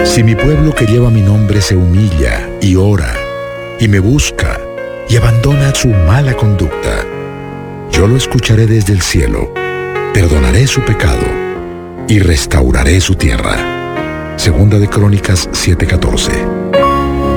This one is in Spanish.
Si mi pueblo que lleva mi nombre se humilla y ora y me busca y abandona su mala conducta, yo lo escucharé desde el cielo, perdonaré su pecado y restauraré su tierra. Segunda de Crónicas 7:14.